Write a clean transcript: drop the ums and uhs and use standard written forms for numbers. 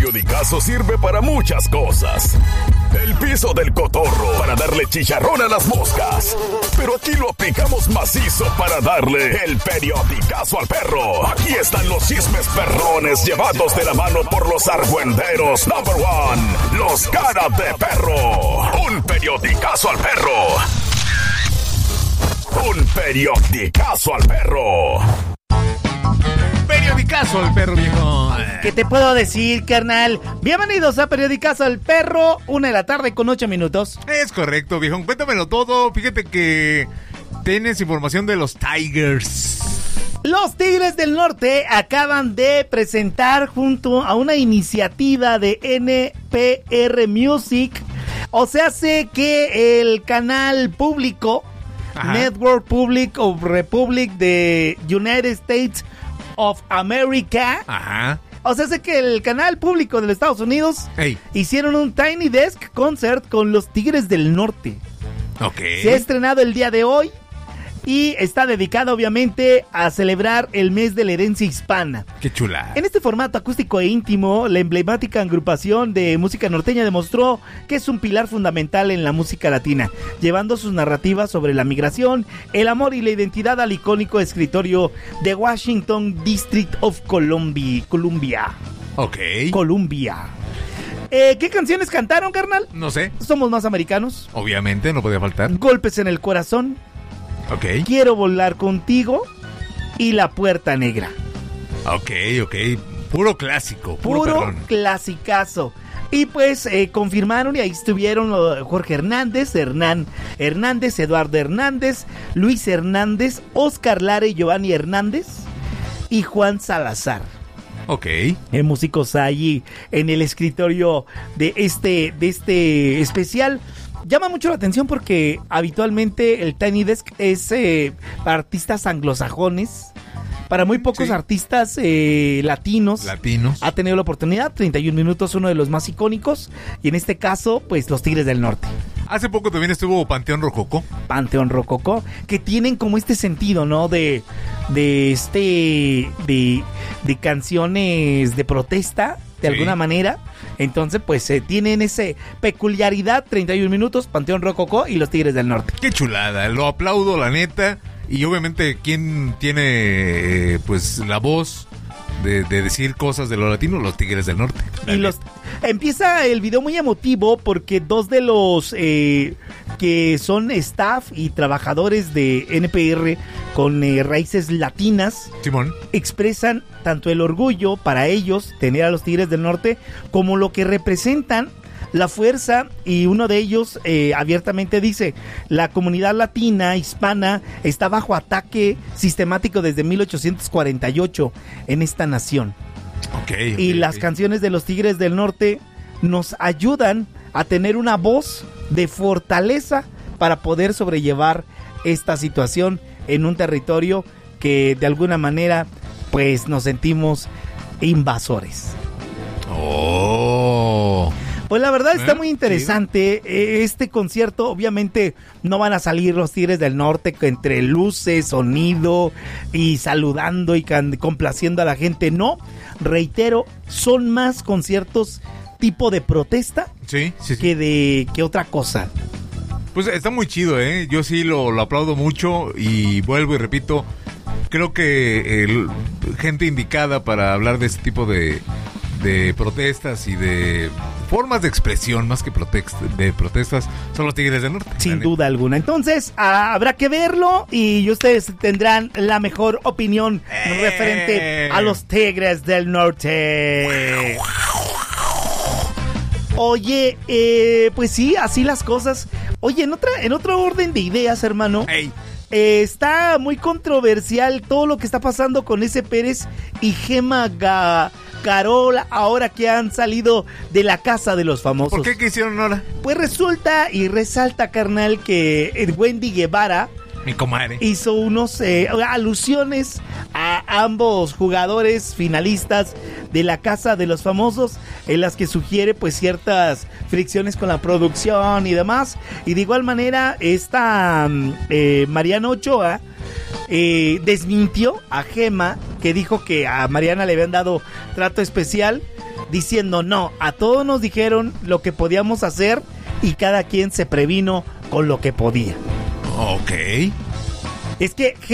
periodicazo sirve para muchas cosas. El piso del cotorro para darle chicharrón a las moscas. Pero aquí lo aplicamos macizo para darle el periodicazo al perro. Aquí están los chismes perrones llevados de la mano por los argüenderos number one, los cara de perro. Un periodicazo al perro. Un periodicazo al perro. Periodicazo al perro, viejo. ¿Qué te puedo decir, carnal? Bienvenidos a Periodicazo al perro, 1:00 con 8 minutos. Es correcto, viejo. Cuéntamelo todo. Fíjate que tienes información de los Tigers. Los Tigres del Norte acaban de presentar junto a una iniciativa de NPR Music, o sea, sé que el canal público, ajá, Network Public of Republic de United States of America, ajá, o sea, sé que el canal público de los Estados Unidos hicieron un Tiny Desk Concert con los Tigres del Norte. Ok. Se ha estrenado el día de hoy y está dedicado obviamente a celebrar el mes de la herencia hispana. Qué chula. En este formato acústico e íntimo, la emblemática agrupación de música norteña demostró que es un pilar fundamental en la música latina, llevando sus narrativas sobre la migración, el amor y la identidad al icónico escritorio de Washington District of Columbia. Ok. Columbia. ¿Qué canciones cantaron, carnal? No sé. Somos más americanos. Obviamente, no podía faltar. Golpes en el corazón. Ok. Quiero volar contigo y La Puerta Negra. Ok. Puro clásico. Puro clasicazo. Y pues confirmaron y ahí estuvieron Jorge Hernández, Hernán Hernández, Eduardo Hernández, Luis Hernández, Oscar Lara y Giovanni Hernández y Juan Salazar. Ok. Músicos allí en el escritorio de este especial. Llama mucho la atención porque habitualmente el Tiny Desk es para artistas anglosajones. Para muy pocos artistas latinos ha tenido la oportunidad. 31 minutos, uno de los más icónicos. Y en este caso, pues los Tigres del Norte. Hace poco también estuvo Panteón Rococó. Panteón Rococó, que tienen como este sentido, ¿no? De canciones de protesta, de alguna manera. Entonces, pues tienen esa peculiaridad. 31 minutos, Panteón Rococó y los Tigres del Norte. Qué chulada, lo aplaudo, la neta. Y obviamente, ¿quién tiene pues la voz de decir cosas de lo latino? Los Tigres del Norte. Empieza el video muy emotivo porque dos de los que son staff y trabajadores de NPR con raíces latinas, Simón, expresan tanto el orgullo para ellos tener a los Tigres del Norte como lo que representan la fuerza, y uno de ellos abiertamente dice: la comunidad latina, hispana, está bajo ataque sistemático desde 1848 en esta nación. Y las canciones de los Tigres del Norte nos ayudan a tener una voz de fortaleza para poder sobrellevar esta situación en un territorio que de alguna manera pues nos sentimos invasores. Pues la verdad está muy interesante este concierto. Obviamente no van a salir los Tigres del Norte entre luces, sonido y saludando y complaciendo a la gente. No, reitero, son más conciertos tipo de protesta que otra cosa. Pues está muy chido, yo sí lo aplaudo mucho y vuelvo y repito, creo que gente indicada para hablar de este tipo de protestas y de formas de expresión más que de protestas son los Tigres del Norte. Sin duda alguna. Entonces habrá que verlo y ustedes tendrán la mejor opinión referente a los Tigres del Norte. Oye, pues sí, así las cosas. Oye, en otro orden de ideas, hermano. Está muy controversial todo lo que está pasando con ese Pérez y Gema Carola, ahora que han salido de la casa de los famosos. ¿Por qué hicieron ahora? Pues resulta y resalta, carnal, que Wendy Guevara, mi comadre, hizo unos alusiones a ambos jugadores finalistas de la casa de los famosos, en las que sugiere pues ciertas fricciones con la producción y demás. Y de igual manera esta Mariana Ochoa desmintió a Gema, que dijo que a Mariana le habían dado trato especial diciendo no, a todos nos dijeron lo que podíamos hacer y cada quien se previno con lo que podía. Ok. Es que